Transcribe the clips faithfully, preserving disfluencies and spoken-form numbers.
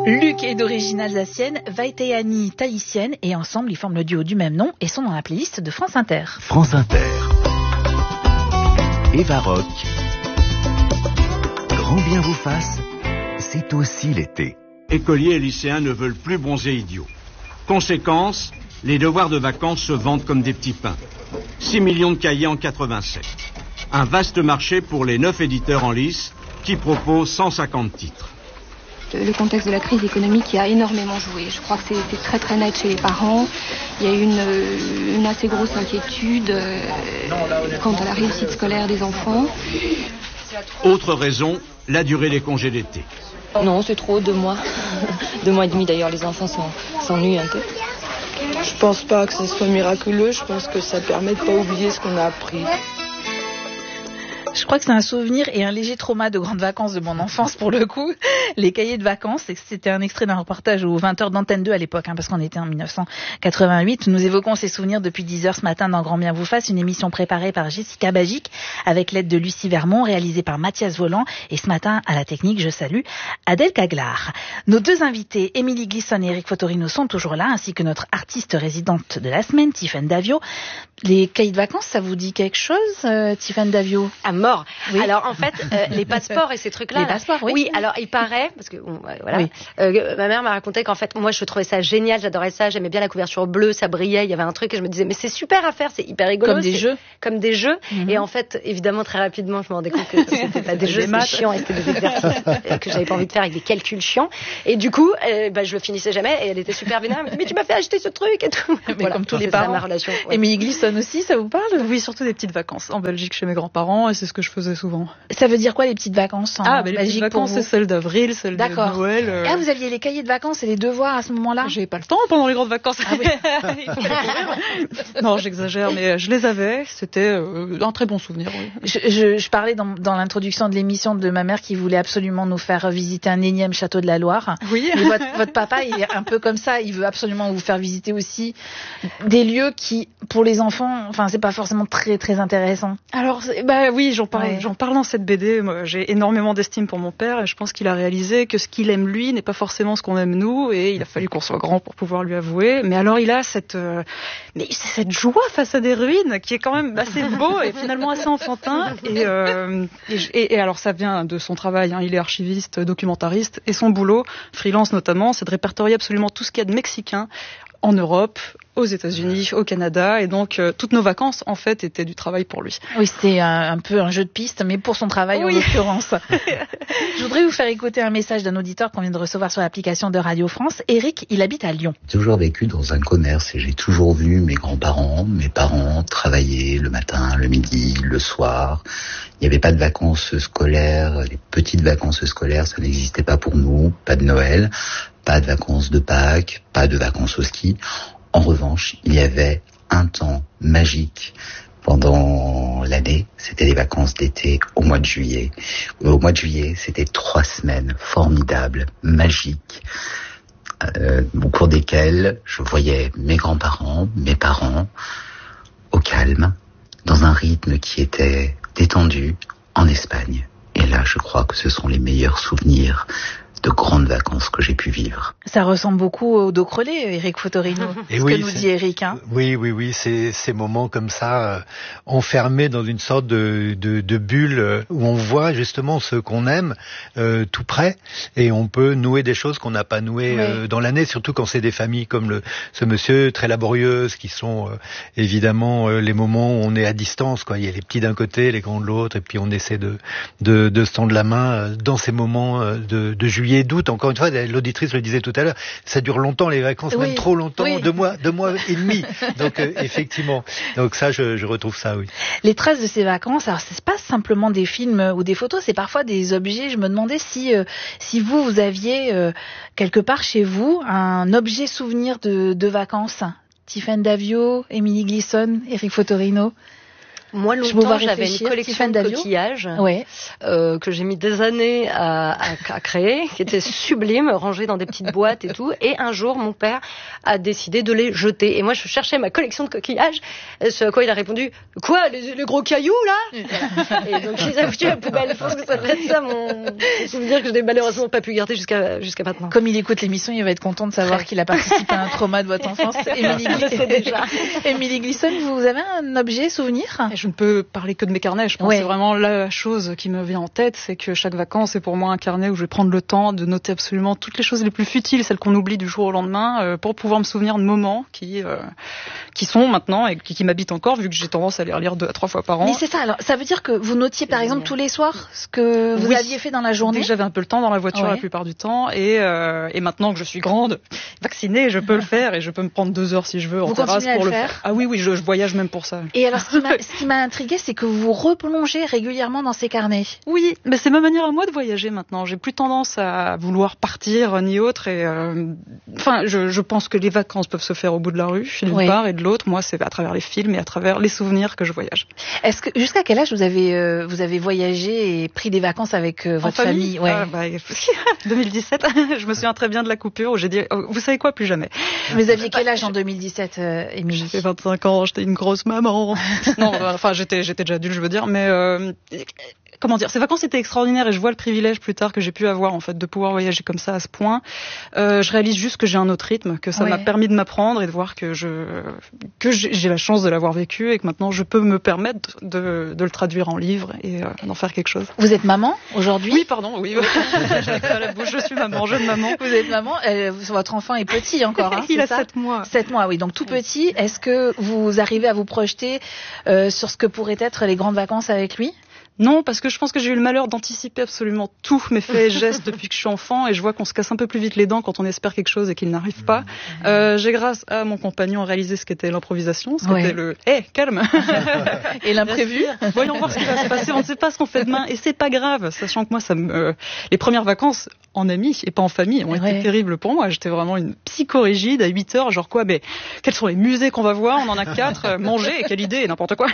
Luc est d'origine alsacienne, Vaiteani tahitienne et ensemble ils forment le duo du même nom et sont dans la playlist de France Inter. France Inter. Eva Rock. Grand bien vous fasse, c'est aussi l'été. Écoliers et lycéens ne veulent plus bronzer idiots. Conséquence, les devoirs de vacances se vendent comme des petits pains. six millions de cahiers en quatre-vingt-sept. Un vaste marché pour les neuf éditeurs en lice qui proposent cent cinquante titres. Le contexte de la crise économique qui a énormément joué. Je crois que c'est, c'est très très net chez les parents. Il y a une, une assez grosse inquiétude euh, quant à la réussite scolaire des enfants. Autre raison, la durée des congés d'été. Non, c'est trop, deux mois. deux mois et demi d'ailleurs, les enfants s'en, s'ennuient un peu. Je pense pas que ce soit miraculeux, je pense que ça permet de pas oublier ce qu'on a appris. Je crois que c'est un souvenir et un léger trauma de grandes vacances de mon enfance pour le coup. Les cahiers de vacances, c'était un extrait d'un reportage aux vingt heures d'Antenne deux à l'époque, hein, parce qu'on était en dix-neuf cent quatre-vingt-huit. Nous évoquons ces souvenirs depuis dix heures ce matin dans Grand Bien vous fasse, une émission préparée par Jessica Bagic avec l'aide de Lucie Vermont, réalisée par Mathias Volant. Et ce matin, à la technique, je salue Adèle Caglar. Nos deux invités, Émilie Glisson et Eric Fotorino, sont toujours là, ainsi que notre artiste résidente de la semaine, Tiffaine Davio. Les cahiers de vacances, ça vous dit quelque chose, euh, Tiffaine Davio? À mort. Oui. Alors en fait, euh, les passeports et ces trucs-là. Les là, passeports, oui. Oui, alors il paraît, parce que bon, voilà, Oui. euh, ma mère m'a raconté qu'en fait, moi je trouvais ça génial, j'adorais ça, j'aimais bien la couverture bleue, ça brillait, il y avait un truc et je me disais mais c'est super à faire, c'est hyper rigolo. Comme des c'est jeux. Comme des jeux. Mm-hmm. Et en fait, évidemment, très rapidement, je me rendais compte que c'était pas des jeux, c'était chiant et c'était des exercices euh, que j'avais pas envie de faire avec des calculs chiants. Et du coup, euh, bah, je le finissais jamais et elle était super vénère. Elle me dit mais tu m'as fait acheter ce truc et tout. Mais voilà, comme tous c'est les ça, parents. ma relation. Ouais. Émilie Glisson aussi, ça vous parle? Oui, surtout des petites vacances en Belgique chez mes grands-parents et c'est ce que je faisais souvent. Ça veut dire quoi les petites vacances en Ah, bah, les Belgique petites pour vacances, vous? c'est celles d'avril, celles D'accord. de Noël. Euh... Ah, vous aviez les cahiers de vacances et les devoirs à ce moment-là? J'ai pas le temps pendant les grandes vacances. Ah oui. Non, j'exagère, mais je les avais. C'était euh, un très bon souvenir. Oui. Je, je, je parlais dans, dans l'introduction de l'émission de ma mère qui voulait absolument nous faire visiter un énième château de la Loire. Oui. Mais votre, votre papa, il est un peu comme ça. Il veut absolument vous faire visiter aussi des lieux qui, pour les enfants, enfin, c'est pas forcément très très intéressant. Alors, bah oui, j'en parle, Ouais. j'en parle dans cette B D. Moi, j'ai énormément d'estime pour mon père et je pense qu'il a réalisé que ce qu'il aime lui n'est pas forcément ce qu'on aime nous et il a fallu qu'on soit grand pour pouvoir lui avouer. Mais alors, il a cette, euh, mais c'est cette joie face à des ruines qui est quand même assez beau et finalement assez enfantin. Et, euh, et, et, et alors, ça vient de son travail. Hein. Il est archiviste, documentariste et son boulot, freelance notamment, c'est de répertorier absolument tout ce qu'il y a de mexicain en Europe, aux États-Unis, au Canada, et donc euh, toutes nos vacances en fait étaient du travail pour lui. Oui, c'était un, un peu un jeu de piste, mais pour son travail Oui. en l'occurrence. Je voudrais vous faire écouter un message d'un auditeur qu'on vient de recevoir sur l'application de Radio France. Eric, il habite à Lyon. J'ai toujours vécu dans un commerce et j'ai toujours vu mes grands-parents, mes parents travailler le matin, le midi, le soir. Il n'y avait pas de vacances scolaires, les petites vacances scolaires, ça n'existait pas pour nous, pas de Noël, pas de vacances de Pâques, pas de vacances au ski. En revanche, il y avait un temps magique pendant l'année, c'était les vacances d'été au mois de juillet. Au mois de juillet, c'était trois semaines formidables, magiques, euh, au cours desquelles je voyais mes grands-parents, mes parents, au calme, dans un rythme qui était détendu en Espagne. Et là, je crois que ce sont les meilleurs souvenirs de grandes vacances que j'ai pu vivre. Ça ressemble beaucoup au dos crelé, Eric Fotorino. Et ce oui, que nous dit Eric. Hein. Oui, oui, oui, c'est ces moments comme ça, euh, enfermés dans une sorte de, de, de bulle euh, où on voit justement ce qu'on aime euh, tout près et on peut nouer des choses qu'on n'a pas nouées Oui. euh, dans l'année, surtout quand c'est des familles comme le, ce monsieur très laborieuses qui sont euh, évidemment euh, les moments où on est à distance, quoi. Il y a les petits d'un côté, les grands de l'autre, et puis on essaie de, de, de se tendre la main euh, dans ces moments euh, de, de juillet. D'août, encore une fois, l'auditrice le disait tout à l'heure, ça dure longtemps les vacances, Oui, même trop longtemps, oui. deux mois, deux mois et demi. Donc euh, effectivement, donc ça, je, je retrouve ça, oui. Les traces de ces vacances, alors c'est pas simplement des films ou des photos, c'est parfois des objets. Je me demandais si euh, si vous vous aviez euh, quelque part chez vous un objet souvenir de, de vacances. Tiffaine Davio, Émilie Glisson, Eric Fotorino. Moi, longtemps, j'avais une collection de coquillages ouais. euh, que j'ai mis des années à, à, à créer, qui était sublime, rangée dans des petites boîtes et tout. Et un jour, mon père a décidé de les jeter. Et moi, je cherchais ma collection de coquillages. Ce à quoi il a répondu « Quoi, les, les gros cailloux, là ?» Et donc, je les ai foutus à la poubelle. Je pense que ça devait être ça, mon souvenir que je n'ai malheureusement pas pu garder jusqu'à jusqu'à maintenant. Comme il écoute l'émission, il va être content de savoir qu'il a participé à un trauma de votre enfance. Émilie Glisson, vous avez un objet, souvenir ? Je ne peux parler que de mes carnets. Je pense ouais. que c'est vraiment la chose qui me vient en tête, c'est que chaque vacances est pour moi un carnet où je vais prendre le temps de noter absolument toutes les choses les plus futiles, celles qu'on oublie du jour au lendemain, euh, pour pouvoir me souvenir de moments qui euh, qui sont maintenant et qui, qui m'habitent encore, vu que j'ai tendance à les relire deux à trois fois par an. Mais c'est ça. Alors, ça veut dire que vous notiez par exemple tous les soirs ce que vous oui. aviez fait dans la journée. Dès que j'avais un peu le temps dans la voiture ouais. la plupart du temps, et euh, et maintenant que je suis grande, vaccinée, je peux le faire et je peux me prendre deux heures si je veux en vous terrasse pour le le faire. faire. Ah oui oui, je, je voyage même pour ça. Et alors, ce qui m'a, ce qui m'a intriguée, c'est que vous vous replongez régulièrement dans ces carnets. Oui, mais c'est ma manière à moi de voyager maintenant. J'ai plus tendance à vouloir partir ni autre. Et euh, enfin, je, je pense que les vacances peuvent se faire au bout de la rue, d'une oui. part, et de l'autre, moi, c'est à travers les films et à travers les souvenirs que je voyage. Est-ce que jusqu'à quel âge vous avez euh, vous avez voyagé et pris des vacances avec euh, votre en famille, famille ouais. ah, bah, deux mille dix-sept, je me souviens très bien de la coupure où j'ai dit, oh, vous savez quoi, plus jamais. Vous aviez quel âge en deux mille dix-sept, euh, Émilie ? J'avais vingt-cinq ans, j'étais une grosse maman. Non, enfin, j'étais, j'étais déjà adulte, je veux dire, mais euh, comment dire, ces vacances étaient extraordinaires et je vois le privilège plus tard que j'ai pu avoir en fait de pouvoir voyager comme ça à ce point. Euh, je réalise juste que j'ai un autre rythme, que ça ouais. m'a permis de m'apprendre et de voir que je que j'ai la chance de l'avoir vécu et que maintenant je peux me permettre de, de le traduire en livre et euh, d'en faire quelque chose. Vous êtes maman aujourd'hui ? Oui, pardon, oui. J'ai à la bouche, je suis maman, jeune maman. Vous êtes maman, euh, votre enfant est petit encore, hein, il a ça sept mois. Sept mois, oui, donc tout petit. Est-ce que vous arrivez à vous projeter euh, sur ce que pourraient être les grandes vacances avec lui ? Non, parce que je pense que j'ai eu le malheur d'anticiper absolument tous mes faits et gestes depuis que je suis enfant et je vois qu'on se casse un peu plus vite les dents quand on espère quelque chose et qu'il n'arrive pas. Euh, j'ai grâce à mon compagnon réalisé ce qu'était l'improvisation, ce ouais. qu'était le « hé, hey, calme !» et l'imprévu. Voyons voir ce qui va se passer, on ne sait pas ce qu'on fait demain et c'est pas grave, sachant que moi, ça me, euh, les premières vacances en amis et pas en famille ont ouais. été terribles pour moi. J'étais vraiment une psychorigide à huit heures, genre quoi, mais quels sont les musées qu'on va voir ? On en a quatre, manger, quelle idée, n'importe quoi.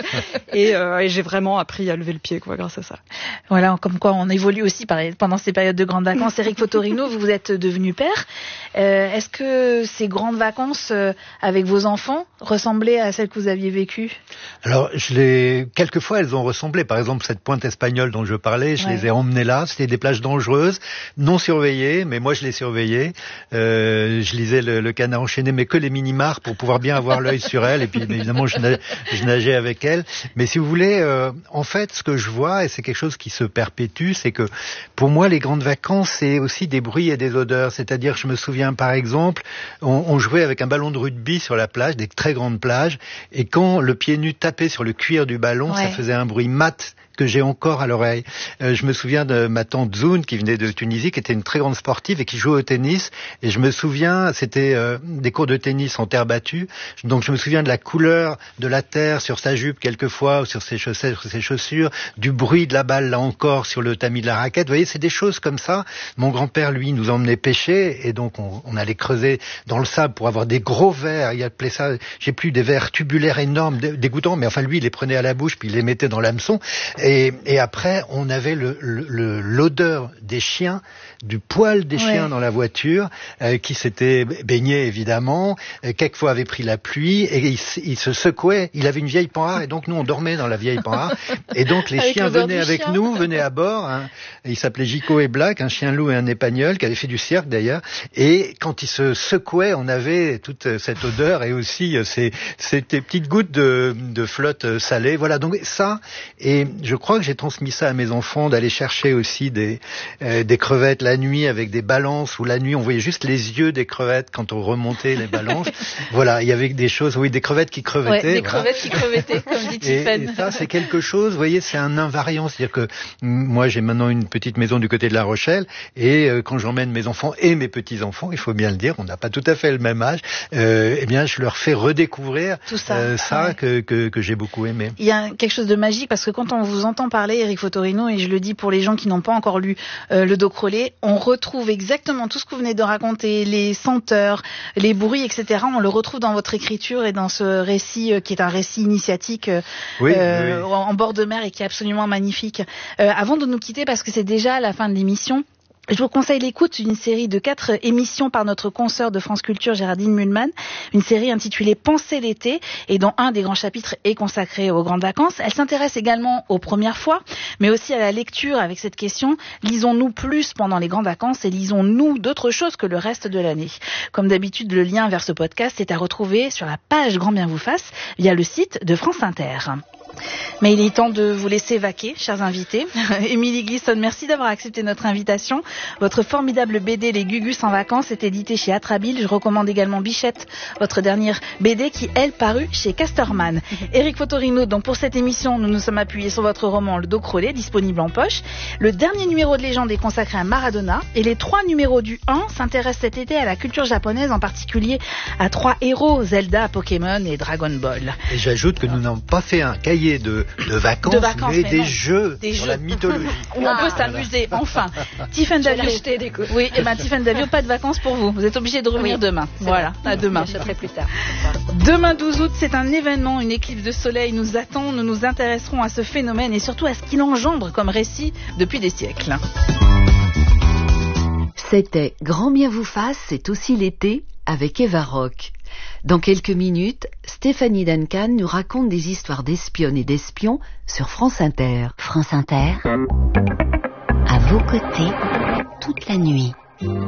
et, euh, et j'ai vraiment appris à lever le pied, quoi, grâce à ça. Voilà, comme quoi on évolue aussi pendant ces périodes de grandes vacances. Éric Fotorino, vous êtes devenu père. Euh, est-ce que ces grandes vacances euh, avec vos enfants ressemblaient à celles que vous aviez vécues ? Alors, je les, quelquefois, elles ont ressemblé. Par exemple, cette pointe espagnole dont je parlais, je ouais. les ai emmenées là. C'était des plages dangereuses, non surveillées, mais moi je les surveillais. Euh, je lisais le, le Canard enchaîné, mais que les mini-mars pour pouvoir bien avoir l'œil sur elles. Et puis, évidemment, je nageais, je nageais avec elles. Mais si vous voulez, euh, en fait, ce que je vois, et c'est quelque chose qui se perpétue, c'est que pour moi, les grandes vacances, c'est aussi des bruits et des odeurs. C'est-à-dire, je me souviens, par exemple, on, on jouait avec un ballon de rugby sur la plage, des très grandes plages, et quand le pied nu tapait sur le cuir du ballon, ouais. ça faisait un bruit mat que j'ai encore à l'oreille. Euh, je me souviens de ma tante Zoun qui venait de Tunisie, qui était une très grande sportive et qui jouait au tennis. Et je me souviens, c'était euh, des cours de tennis en terre battue. Donc je me souviens de la couleur de la terre sur sa jupe quelquefois, ou sur ses chaussettes, sur ses chaussures, du bruit de la balle là encore sur le tamis de la raquette. Vous voyez, c'est des choses comme ça. Mon grand-père, lui, nous emmenait pêcher et donc on, on allait creuser dans le sable pour avoir des gros vers. Il appelait ça, j'ai plus des vers tubulaires énormes, dégoûtants, mais enfin lui, il les prenait à la bouche puis il les mettait dans l'hameçon. Et, et après, on avait le, le, l'odeur des chiens, du poil des ouais. chiens dans la voiture, euh, qui s'étaient baignés évidemment, euh, quelquefois avaient pris la pluie, et il, il se secouait. Il avait une vieille panhard, et donc nous on dormait dans la vieille panhard. Et donc les avec chiens venaient avec chien. nous, venaient à bord. Hein, il s'appelait Gico et Black, un chien loup et un épagnol, qui avait fait du cirque d'ailleurs. Et quand il se secouait, on avait toute cette odeur et aussi ces, ces petites gouttes de, de flotte salée. Voilà, donc ça, et je crois que j'ai transmis ça à mes enfants, d'aller chercher aussi des, euh, des crevettes la nuit avec des balances, où la nuit on voyait juste les yeux des crevettes quand on remontait les balances. Voilà, il y avait des choses, oui, des crevettes qui crevettaient. Ouais, des voilà. crevettes qui crevettaient, comme dit Tiffen. Et, et ça, c'est quelque chose, vous voyez, c'est un invariant. C'est-à-dire que moi, j'ai maintenant une petite maison du côté de La Rochelle, et euh, quand j'emmène mes enfants et mes petits-enfants, il faut bien le dire, on n'a pas tout à fait le même âge, euh, eh bien, je leur fais redécouvrir tout ça, euh, ça ouais. que, que, que j'ai beaucoup aimé. Il y a quelque chose de magique, parce que quand on vous vous entend parler, Éric Fotorino, et je le dis pour les gens qui n'ont pas encore lu euh, le dos crôlé, on retrouve exactement tout ce que vous venez de raconter, les senteurs, les bruits, et cetera. On le retrouve dans votre écriture et dans ce récit euh, qui est un récit initiatique euh, oui, euh, oui. en bord de mer et qui est absolument magnifique. Euh, avant de nous quitter, parce que c'est déjà la fin de l'émission, je vous conseille l'écoute d'une série de quatre émissions par notre consoeur de France Culture, Géraldine Mühlmann, une série intitulée Penser l'été, et dont un des grands chapitres est consacré aux grandes vacances. Elle s'intéresse également aux premières fois, mais aussi à la lecture avec cette question, lisons-nous plus pendant les grandes vacances et lisons-nous d'autres choses que le reste de l'année? Comme d'habitude, le lien vers ce podcast est à retrouver sur la page Grand Bien vous fasse via le site de France Inter. Mais il est temps de vous laisser vaquer, chers invités. Émilie Glisson, merci d'avoir accepté notre invitation. Votre formidable B D Les Gugus en vacances est édité chez Atrabile. Je recommande également Bichette, votre dernière B D qui, elle, parut chez Casterman. Éric Fotorino, donc pour cette émission, nous nous sommes appuyés sur votre roman Le dos crôlé, disponible en poche. Le dernier numéro de Légende est consacré à Maradona et les trois numéros du un s'intéressent cet été à la culture japonaise, en particulier à trois héros, Zelda, Pokémon et Dragon Ball. Et j'ajoute que nous n'avons pas fait un cahier De, de, vacances, de vacances, mais, mais des jeux des sur jeux. La mythologie. Où on peut s'amuser, enfin. Tiffen Davio, oui, et ben Tiffen Davio, pas de vacances pour vous. Vous êtes obligé de revenir oui, demain. Voilà, à demain. J'achèterai plus tard. Demain douze août, c'est un événement, une éclipse de soleil nous attend. Nous nous intéresserons à ce phénomène et surtout à ce qu'il engendre comme récit depuis des siècles. C'était Grand Bien vous fasse, c'est aussi l'été avec Eva Rock. Dans quelques minutes, Stéphanie Duncan nous raconte des histoires d'espionnes et d'espions sur France Inter. France Inter, à vos côtés, toute la nuit.